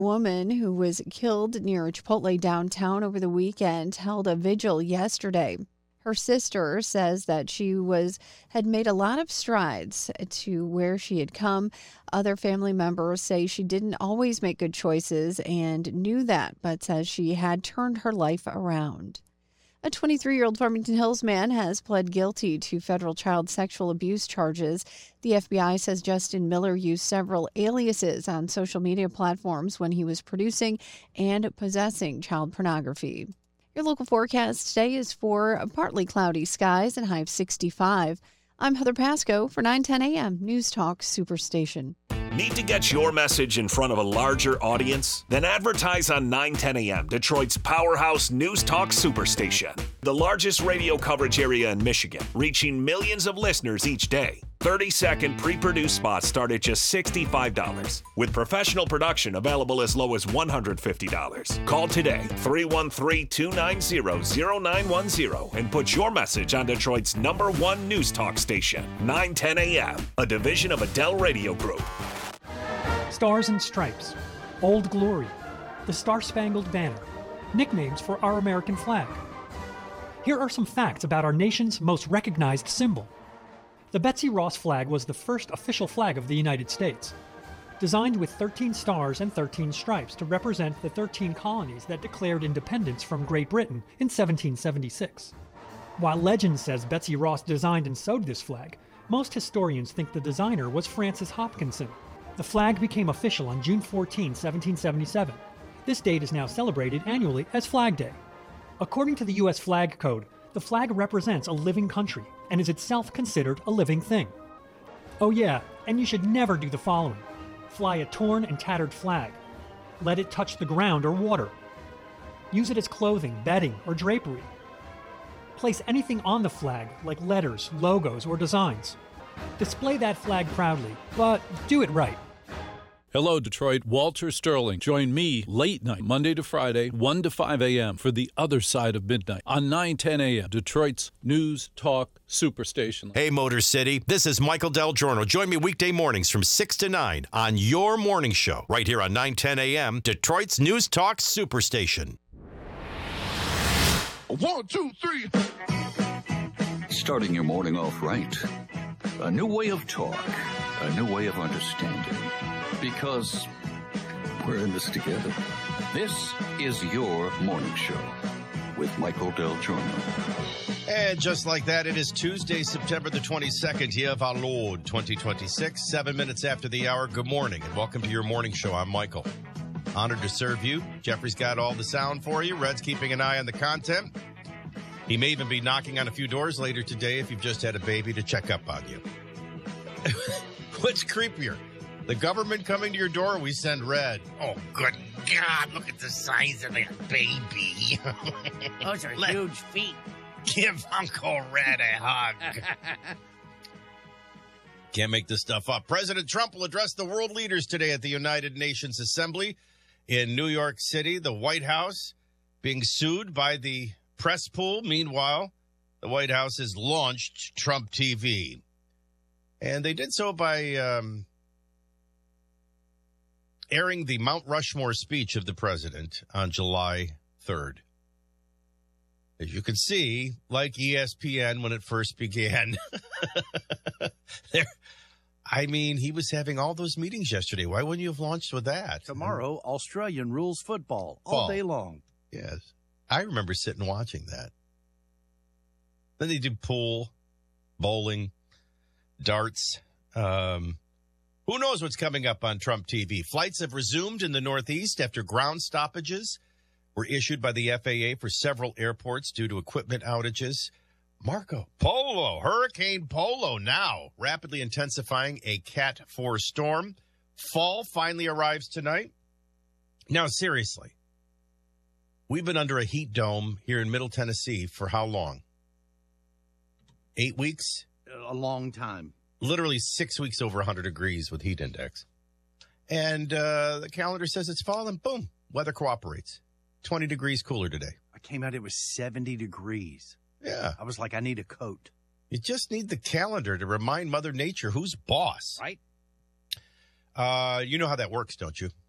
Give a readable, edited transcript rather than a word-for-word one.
Woman who was killed near a Chipotle downtown over the weekend held a vigil yesterday. Her sister says that she had made a lot of strides to where she had come. Other family members say she didn't always make good choices and knew that, but says she had turned her life around. A 23-year-old Farmington Hills man has pled guilty to federal child sexual abuse charges. The FBI says Justin Miller used several aliases on social media platforms when he was producing and possessing child pornography. Your local forecast today is for partly cloudy skies and high of 65. I'm Heather Pasco for 9:10 a.m. News Talk Superstation. Need to get your message in front of a larger audience? Then advertise on 9:10 a.m., Detroit's powerhouse News Talk Superstation. The largest radio coverage area in Michigan, reaching millions of listeners each day. 30-second pre-produced spots start at just $65, with professional production available as low as $150. Call today, 313-290-0910, and put your message on Detroit's #1 News Talk station, 9:10 a.m., a division of Adele Radio Group. Stars and Stripes, Old Glory, the Star-Spangled Banner, nicknames for our American flag. Here are some facts about our nation's most recognized symbol. The Betsy Ross flag was the first official flag of the United States, designed with 13 stars and 13 stripes to represent the 13 colonies that declared independence from Great Britain in 1776. While legend says Betsy Ross designed and sewed this flag, most historians think the designer was Francis Hopkinson. The flag became official on June 14, 1777. This date is now celebrated annually as Flag Day. According to the U.S. Flag Code, the flag represents a living country and is itself considered a living thing. Oh yeah, and you should never do the following. Fly a torn and tattered flag. Let it touch the ground or water. Use it as clothing, bedding, or drapery. Place anything on the flag, like letters, logos, or designs. Display that flag proudly, but do it right. Hello, Detroit. Walter Sterling. Join me late night, Monday to Friday, 1 to 5 a.m. for The Other Side of Midnight on 9:10 a.m. Detroit's News Talk Superstation. Hey, Motor City. This is Michael Del Giorno. Join me weekday mornings from 6 to 9 on your morning show right here on 9:10 a.m. Detroit's News Talk Superstation. 1, 2, 3. Starting your morning off right. A new way of talk. A new way of understanding. Because we're in this together. This is your morning show with Michael Del Giorno. And just like that, it is Tuesday, September the 22nd, year of our Lord, 2026, 7 minutes after the hour. Good morning and welcome to your morning show. I'm Michael. Honored to serve you. Jeffrey's got all the sound for you. Red's keeping an eye on the content. He may even be knocking on a few doors later today if you've just had a baby to check up on you. What's creepier? The government coming to your door, we send Red. Oh, good God, look at the size of that baby. Those are huge feet. Give Uncle Red a hug. Can't make this stuff up. President Trump will address the world leaders today at the United Nations Assembly in New York City. The White House being sued by the press pool. Meanwhile, the White House has launched Trump TV. And they did so by airing the Mount Rushmore speech of the president on July 3rd. As you can see, like ESPN when it first began, he was having all those meetings yesterday. Why wouldn't you have launched with that? Tomorrow, Australian rules football all day long. Yes. I remember sitting watching that. Then they did pool, bowling, darts. Who knows what's coming up on Trump TV? Flights have resumed in the Northeast after ground stoppages were issued by the FAA for several airports due to equipment outages. Marco Polo, Hurricane Polo now rapidly intensifying, a Cat 4 storm. Fall finally arrives tonight. Now, seriously, we've been under a heat dome here in Middle Tennessee for how long? 8 weeks? A long time. Literally 6 weeks over 100 degrees with heat index. And the calendar says it's fall, and boom, weather cooperates. 20 degrees cooler today. I came out, it was 70 degrees. Yeah. I was like, I need a coat. You just need the calendar to remind Mother Nature who's boss. Right. You know how that works, don't you?